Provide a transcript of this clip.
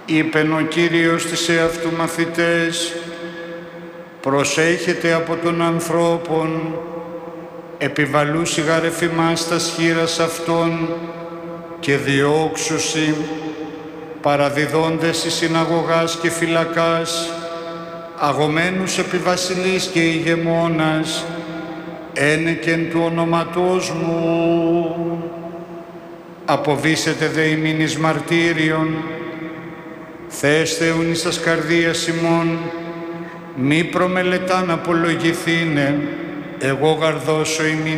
Είπεν ο Κύριος στις εαυτού μαθητές, προσέχετε από τον ανθρώπων, επιβαλούσι γαρεφημάς τας χείρας αυτών και διώξουσι, παραδιδόντες εις συναγωγάς και φυλακάς, αγωμένους επί βασιλείς και ηγεμόνας, ένεκεν του ονοματός μου. Αποβήσετε δε ημίν εις μαρτύριον, θέστε ουν εις τας καρδίας ημών, μη προμελετάν απολογηθήνε, εγώ γαρδώσω ημίν